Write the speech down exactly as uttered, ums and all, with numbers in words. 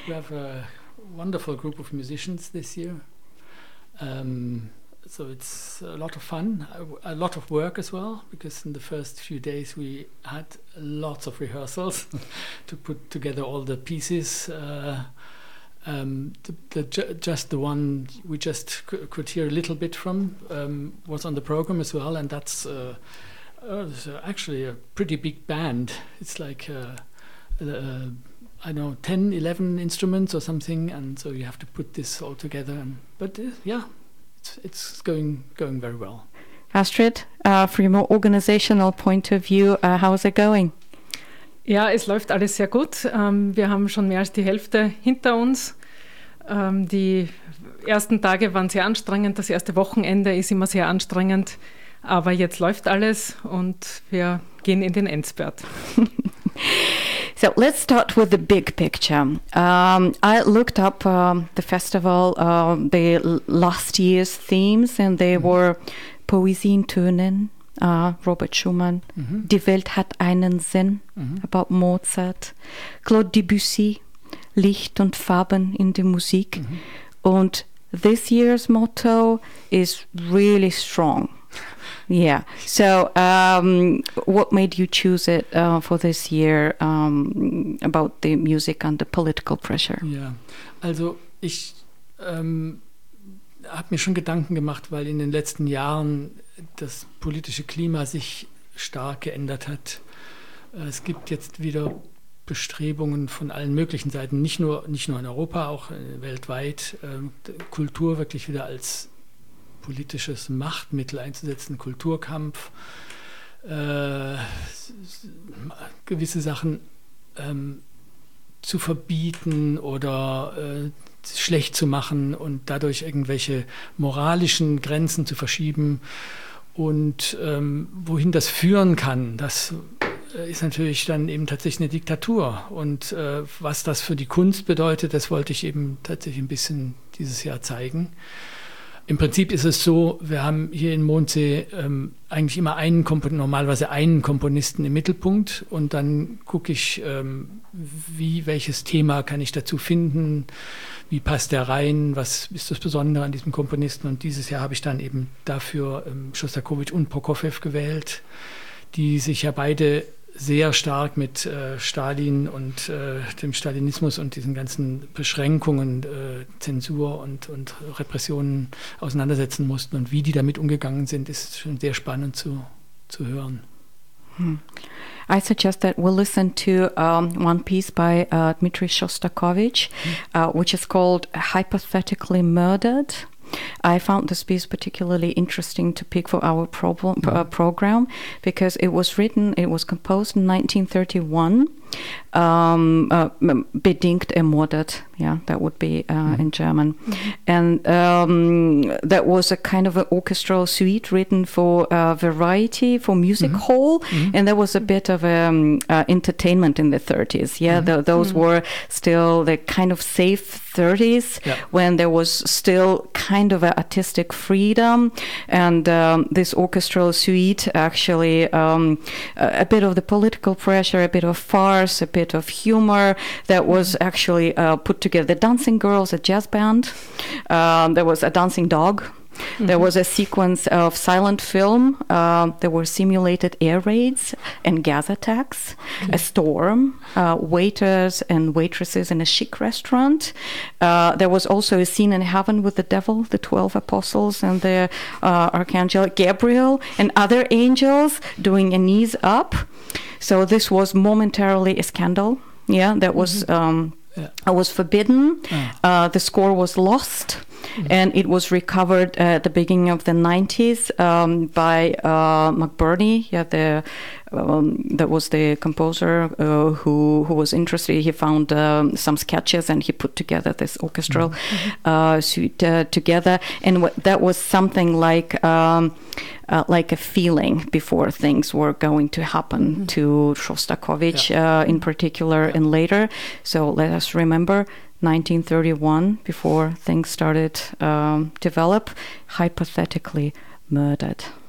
we have a wonderful group of musicians this year. Um, so it's a lot of fun, a, a lot of work as well, because in the first few days we had lots of rehearsals to put together all the pieces. Uh, um, the, the ju- just the one we just c- could hear a little bit from um, was on the program as well, and that's uh, uh, so actually a pretty big band. It's like uh, uh, I don't know, ten, eleven instruments or something, and so you have to put this all together. And, but uh, yeah, it's, it's going going very well. Astrid, uh, from a organizational point of view, uh, how is it going? Ja, es läuft alles sehr gut. Ähm, wir haben schon mehr als die Hälfte hinter uns. Ähm, die ersten Tage waren sehr anstrengend, das erste Wochenende ist immer sehr anstrengend, aber jetzt läuft alles und wir gehen in den Endspurt. So let's start with the big picture. Um, I looked up um, the festival, uh, the l- last year's themes, and they mm-hmm. were Poesie in Tönen, uh, Robert Schumann, mm-hmm. Die Welt hat einen Sinn, mm-hmm. about Mozart, Claude Debussy, Licht und Farben in der Musik. Mm-hmm. Und this year's motto is really strong. Yeah. So, um, what made you choose it uh, for this year um, about the music and the political pressure? Ja, also ich ähm, habe mir schon Gedanken gemacht, weil in den letzten Jahren das politische Klima sich stark geändert hat. Es gibt jetzt wieder Bestrebungen von allen möglichen Seiten, nicht nur, nicht nur in Europa, auch weltweit, äh, Kultur wirklich wieder als politisches Machtmittel einzusetzen, Kulturkampf, äh, gewisse Sachen ähm, zu verbieten oder äh, schlecht zu machen und dadurch irgendwelche moralischen Grenzen zu verschieben. Und ähm, wohin das führen kann, das äh, ist natürlich dann eben tatsächlich eine Diktatur. Und äh, was das für die Kunst bedeutet, das wollte ich eben tatsächlich ein bisschen dieses Jahr zeigen. Im Prinzip ist es so, wir haben hier in Mondsee ähm, eigentlich immer einen Komponisten, normalerweise einen Komponisten im Mittelpunkt und dann gucke ich, ähm, wie, welches Thema kann ich dazu finden, wie passt der rein, was ist das Besondere an diesem Komponisten, und dieses Jahr habe ich dann eben dafür ähm, Schostakowitsch und Prokofjew gewählt, die sich ja beide sehr stark mit äh, Stalin und äh, dem Stalinismus und diesen ganzen Beschränkungen, äh, Zensur und, und Repressionen auseinandersetzen mussten. Und wie die damit umgegangen sind, ist schon sehr spannend zu, zu hören. Hmm. I suggest that we'll listen to um, one piece by uh, Dmitri Shostakovich, hmm. uh, which is called Hypothetically Murdered. I found this piece particularly interesting to pick for our problem, mm-hmm. uh, program because it was written, it was composed in nineteen thirty-one, um, uh, bedingt ermordet, yeah, that would be uh, mm-hmm. in German. Mm-hmm. And um, that was a kind of an orchestral suite written for uh, Variety, for Music mm-hmm. Hall, mm-hmm. and there was a bit of um, uh, entertainment in the thirties. Yeah, mm-hmm. the, those mm-hmm. were still the kind of safe thirties yeah. when there was still kind of a artistic freedom, and um, this orchestral suite actually um, a, a bit of the political pressure, a bit of farce, a bit of humor that was actually uh, put together. The Dancing Girls, a jazz band, um, there was a dancing dog. Mm-hmm. There was a sequence of silent film. Uh, there were simulated air raids and gas attacks, mm-hmm. a storm, uh, waiters and waitresses in a chic restaurant. Uh, there was also a scene in heaven with the devil, the twelve apostles and the uh, archangel Gabriel and other angels doing a knees up. So this was momentarily a scandal. Yeah, that was mm-hmm. um, yeah. was forbidden. Oh. Uh, the score was lost. Mm-hmm. And it was recovered at the beginning of the nineties um, by uh, McBurney. Yeah, the um, that was the composer uh, who who was interested. He found um, some sketches and he put together this orchestral mm-hmm. uh, suite uh, together. And w- that was something like um, uh, like a feeling before things were going to happen mm-hmm. to Shostakovich yeah. uh, in particular yeah. and later. So let us remember nineteen thirty-one, before things started um, develop, hypothetically murdered.